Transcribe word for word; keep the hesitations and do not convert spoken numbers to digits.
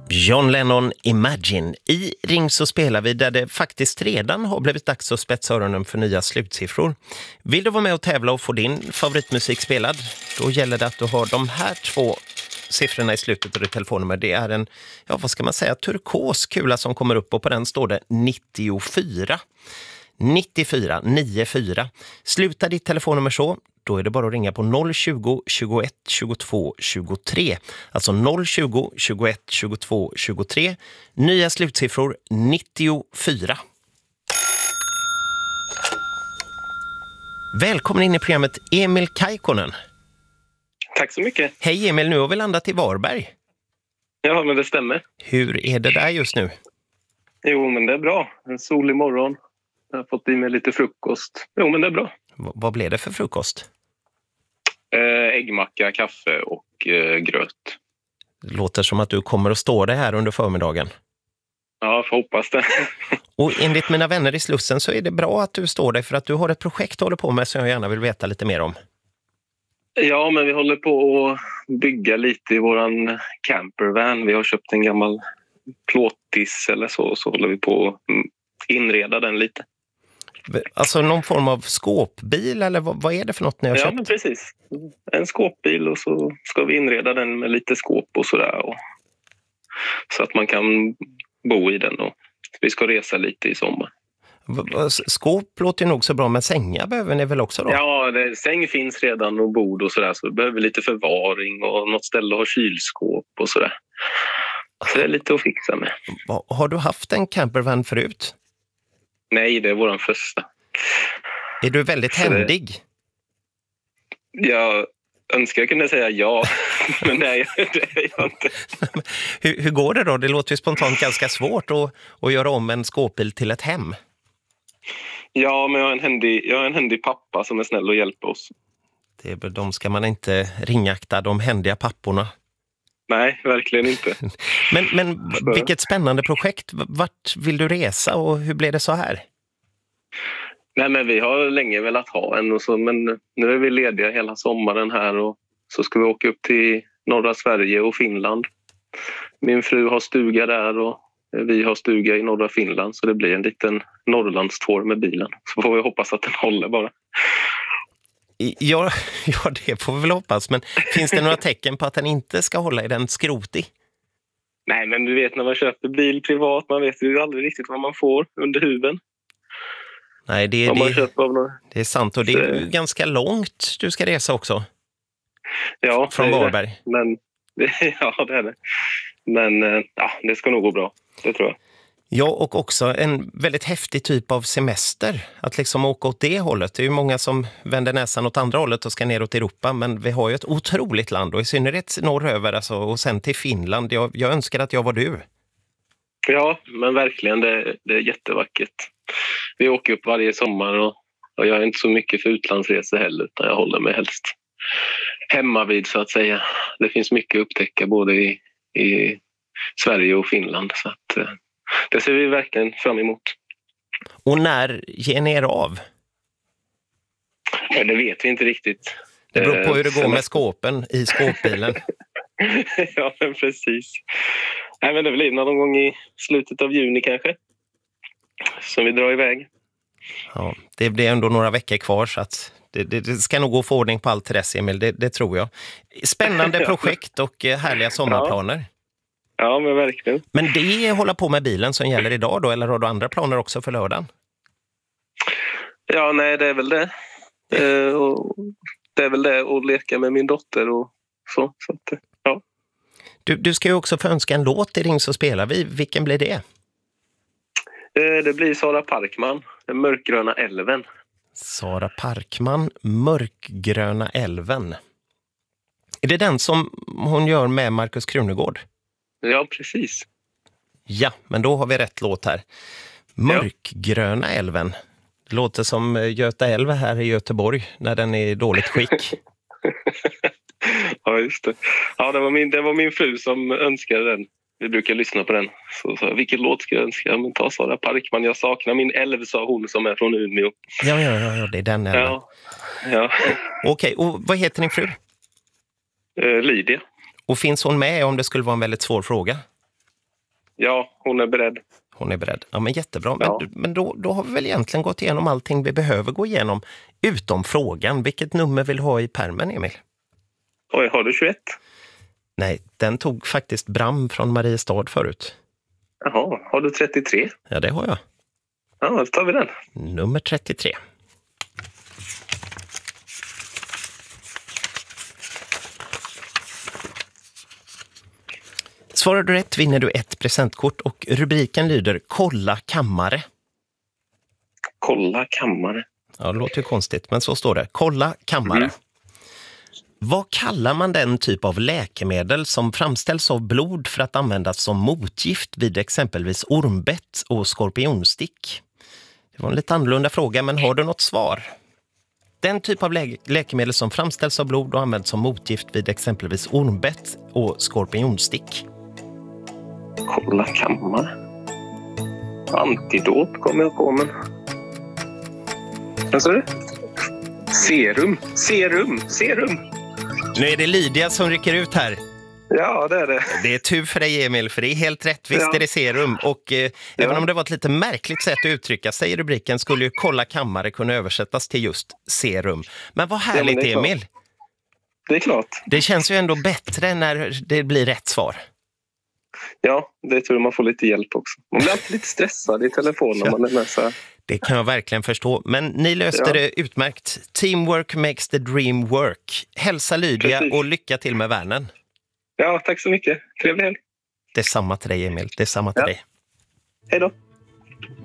John Lennon, Imagine. I Ring så spelar vi där det faktiskt redan har blivit dags att spetsa öronen för nya slutsiffror. Vill du vara med och tävla och få din favoritmusik spelad? Då gäller det att du har de här två siffrorna i slutet av ditt telefonnummer. Det är en, ja vad ska man säga, turkos kula som kommer upp och på den står det nittiofyra. nittiofyra nittiofyra. Sluta ditt telefonnummer så. Då är det bara att ringa på noll tjugo, tjugoett, tjugotvå, tjugotre. Alltså noll tjugo, tjugoett, tjugotvå, tjugotre. Nya slutsiffror nittiofyra. Välkommen in i programmet Emil Kaikkonen. Tack så mycket. Hej Emil, nu har vi landat i Varberg. Ja, men det stämmer. Hur är det där just nu? Jo, men det är bra. En solig morgon. Jag har fått i mig lite frukost. Jo, men det är bra. V- vad blev det för frukost? Eh, äggmacka, kaffe och eh, gröt. Det låter som att du kommer att stå det här under förmiddagen. Ja, får hoppas det. Och enligt mina vänner i Slussen så är det bra att du står där för att du har ett projekt du håller på med som jag gärna vill veta lite mer om. Ja, men vi håller på att bygga lite i våran campervan. Vi har köpt en gammal plåttis eller så, så håller vi på att inreda den lite. Alltså någon form av skåpbil eller vad, vad är det för något ni har ja, köpt? Ja, men precis. En skåpbil och så ska vi inreda den med lite skåp och sådär. Och, så att man kan bo i den och vi ska resa lite i sommar. Skåp låter ju nog så bra, men sängar behöver ni väl också då? Ja, det, säng finns redan och bord och sådär, så vi behöver lite förvaring och något ställe att ha kylskåp och sådär. Så det är lite att fixa med. Har du haft en campervan förut? Nej, det är våran första. Är du väldigt händig? Jag önskar jag kunde säga ja, men nej, det är jag inte. hur, hur går det då? Det låter ju spontant ganska svårt att, att göra om en skåpbil till ett hem. Ja, men jag har en händig, jag har en händig pappa som är snäll och hjälper oss. Det är, de ska man inte ringakta, de händiga papporna. Nej, verkligen inte. men, men vilket spännande projekt. Vart vill du resa och hur blev det så här? Nej, men vi har länge velat ha en och så, men nu är vi lediga hela sommaren här och så ska vi åka upp till norra Sverige och Finland. Min fru har stuga där och vi har stuga i norra Finland, så det blir en liten Norrlandstår med bilen. Så får vi hoppas att den håller bara. Ja, ja, det får vi väl hoppas. Men finns det några tecken på att den inte ska hålla i den skrotig? Nej, men du vet när man köper bil privat, man vet ju aldrig riktigt vad man får under huven. Nej, det, man det, av några... det är sant. Och det är ju ganska långt du ska resa också. Ja, från Varberg. Det. Men, ja, det är det. Men ja, det ska nog gå bra, det tror jag. Ja, och också en väldigt häftig typ av semester. Att liksom åka åt det hållet. Det är ju många som vänder näsan åt andra hållet och ska ner åt Europa. Men vi har ju ett otroligt land och i synnerhet norröver alltså, och sen till Finland. Jag, jag önskar att jag var du. Ja, men verkligen. Det, det är jättevackert. Vi åker upp varje sommar och, och jag är inte så mycket för utlandsresor heller. Utan jag håller mig helst hemma vid så att säga. Det finns mycket att upptäcka både i, i Sverige och Finland. Så att... Det ser vi verkligen fram emot. Och när ger ni er av? Ja, det vet vi inte riktigt. Det beror på hur det går med skåpen i skåpbilen. Ja, men precis. Nej, men det blir någon gång i slutet av juni kanske. Som vi drar iväg. Ja, det blir ändå några veckor kvar så att det, det, det ska nog gå få ordning på allt till dess, Emil. Det, det tror jag. Spännande projekt och härliga sommarplaner. Ja. Ja, men verkligen. Men det håller på med bilen som gäller idag då, eller har du andra planer också för lördagen? Ja, nej, det är väl det. Eh, och det är väl det att leka med min dotter och så. så att, ja. Du, du ska ju också få önska en låt i Ring så spelar vi. Vilken blir det? Eh, det blir Sara Parkman, Den mörkgröna älven. Sara Parkman, Mörkgröna älven. Är det den som hon gör med Markus Krunegård? Ja, precis. Ja, men då har vi rätt låt här. Mörkgröna älven. Det låter som Göta älv här i Göteborg när den är i dåligt skick. Ja, just det. Ja, det var, min, det var min fru som önskade den. Vi brukar lyssna på den. Så sa vilken låt ska jag önska? Ja, men ta Sara Parkman. Jag saknar min älv, sa hon som är från Umeå. Ja, ja, ja, ja det är den älven. Ja. Ja. Okej, och vad heter din fru? Eh, Lydia. Och finns hon med om det skulle vara en väldigt svår fråga? Ja, hon är beredd. Hon är beredd. Ja, men jättebra. Men, Ja. men då, då har vi väl egentligen gått igenom allting vi behöver gå igenom utom frågan. Vilket nummer vill du ha i pärmen, Emil? Oj, har du tjugoett? Nej, den tog faktiskt Bram från Mariestad förut. Jaha, har du trettiotre? Ja, det har jag. Ja, då tar vi den. Nummer trettiotre. Svarar du rätt vinner du ett presentkort och rubriken lyder Kolla kammare. Kolla kammare. Ja, det låter ju konstigt, men så står det. Kolla kammare. Mm. Vad kallar man den typ av läkemedel som framställs av blod för att användas som motgift vid exempelvis ormbett och skorpionstick? Det var en lite annorlunda fråga, men har du något svar? Den typ av lä- läkemedel som framställs av blod och används som motgift vid exempelvis ormbett och skorpionstick. Kolla kammare. Antidot kommer jag på, men... Vad sa du? Serum. Serum. Serum. Nu är det Lydia som rycker ut här. Ja, det är det. Det är tur för dig, Emil, för det är helt rätt. Visst Ja. är det serum. Och eh, Ja. även om det var ett lite märkligt sätt att uttrycka sig i rubriken skulle ju kolla kammare kunna översättas till just serum. Men vad härligt, Ja, men det är klart. Emil. Det är klart. Det känns ju ändå bättre när det blir rätt svar. Ja, det är tur man får lite hjälp också. Man blir alltid lite stressad i telefon när Ja. man är med så här. Det kan jag verkligen förstå. Men ni löste Ja. det utmärkt. Teamwork makes the dream work. Hälsa Lydia Precis. och lycka till med värnen. Ja, tack så mycket. Trevlig helg. Det är samma till dig, Emil. Det är samma till Ja. dig. Hej då.